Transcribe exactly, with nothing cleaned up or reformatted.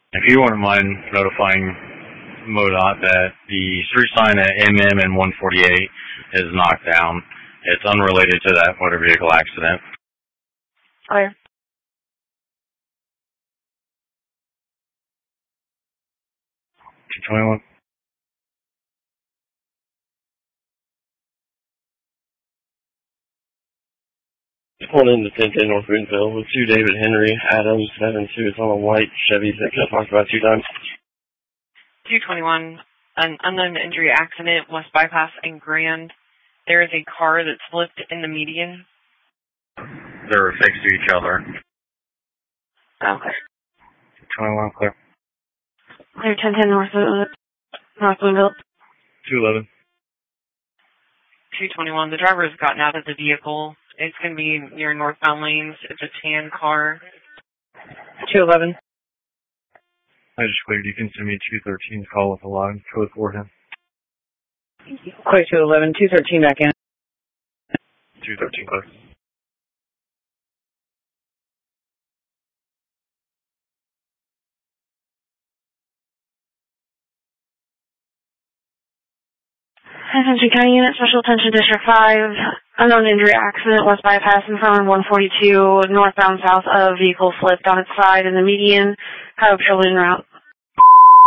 If you wouldn't mind notifying MoDOT that the street sign at M M and one forty-eight is knocked down. It's unrelated to that motor vehicle accident. Fire. two twenty-one. Pulling into ten ten North Boonville with two David Henry, Adams, seven two. It's on a white Chevy that I talked about two times. two twenty-one, an unknown injury accident, West Bypass and Grand. There is a car that slipped in the median. They're fixed to each other. Okay. twenty-one, clear. Clear ten ten North, North Boonville. two eleven. two twenty-one, the driver has gotten out of the vehicle. It's going to be near northbound lanes. It's a tan car. two eleven. I just cleared. You can send me two thirteen's call with a log code for him. Clear two eleven, two thirteen back in. two thirteen, clear. Century County Unit, Special Attention District five, unknown injury accident, West Bypass in front of one forty-two, northbound south of vehicle slipped on its side in the median, have a patrolling route.